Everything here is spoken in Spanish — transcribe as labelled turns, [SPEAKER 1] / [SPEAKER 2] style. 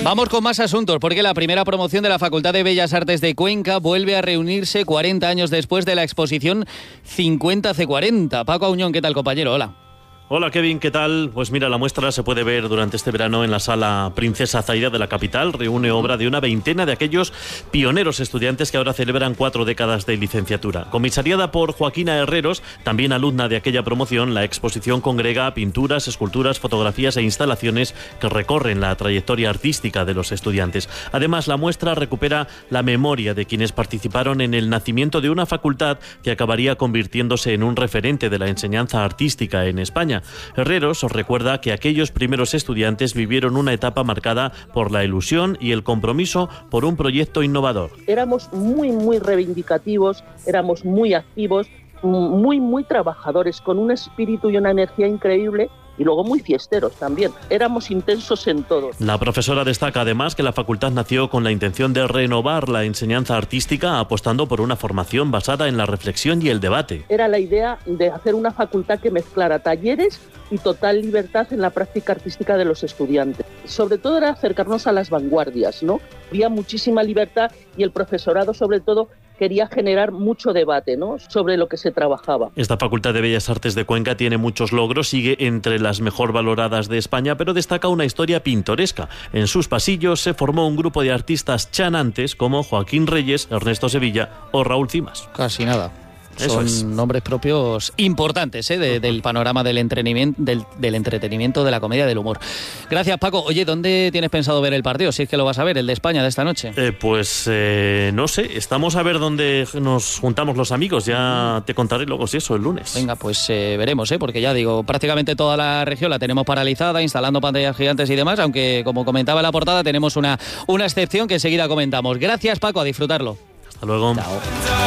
[SPEAKER 1] Vamos con más asuntos, porque la primera promoción de la Facultad de Bellas Artes de Cuenca vuelve a reunirse 40 años después de la exposición 50C40. Paco Auñón, ¿qué tal, compañero? Hola.
[SPEAKER 2] Hola Kevin, ¿qué tal? Pues mira, la muestra se puede ver durante este verano en la Sala Princesa Zaida de la capital. Reúne obra de una veintena de aquellos pioneros estudiantes que ahora celebran 4 décadas de licenciatura. Comisariada por Joaquina Herreros, también alumna de aquella promoción, la exposición congrega pinturas, esculturas, fotografías e instalaciones que recorren la trayectoria artística de los estudiantes. Además, la muestra recupera la memoria de quienes participaron en el nacimiento de una facultad que acabaría convirtiéndose en un referente de la enseñanza artística en España. Herreros os recuerda que aquellos primeros estudiantes vivieron una etapa marcada por la ilusión y el compromiso por un proyecto innovador.
[SPEAKER 3] Éramos muy reivindicativos, éramos muy activos, muy trabajadores, con un espíritu y una energía increíble. Y luego muy fiesteros también. Éramos intensos en todo.
[SPEAKER 2] La profesora destaca además que la facultad nació con la intención de renovar la enseñanza artística, apostando por una formación basada en la reflexión y el debate.
[SPEAKER 3] Era la idea de hacer una facultad que mezclara talleres y total libertad en la práctica artística de los estudiantes. Sobre todo era acercarnos a las vanguardias, ¿no? Había muchísima libertad y el profesorado, sobre todo, quería generar mucho debate, ¿no?, sobre lo que se trabajaba.
[SPEAKER 2] Esta Facultad de Bellas Artes de Cuenca tiene muchos logros, sigue entre las mejor valoradas de España, pero destaca una historia pintoresca. En sus pasillos se formó un grupo de artistas chanantes como Joaquín Reyes, Ernesto Sevilla o Raúl Cimas.
[SPEAKER 1] Casi nada. Son nombres propios importantes del panorama del entretenimiento, de la comedia, del humor. Gracias, Paco. Oye, ¿dónde tienes pensado ver el partido? Si es que lo vas a ver, el de España de esta noche.
[SPEAKER 2] No sé, estamos a ver dónde nos juntamos los amigos. Ya te contaré luego si eso, el lunes.
[SPEAKER 1] Venga, pues veremos, porque ya digo, prácticamente toda la región la tenemos paralizada, instalando pantallas gigantes y demás, aunque como comentaba en la portada tenemos una excepción que enseguida comentamos. Gracias, Paco, a disfrutarlo.
[SPEAKER 2] Hasta luego.
[SPEAKER 1] Chao.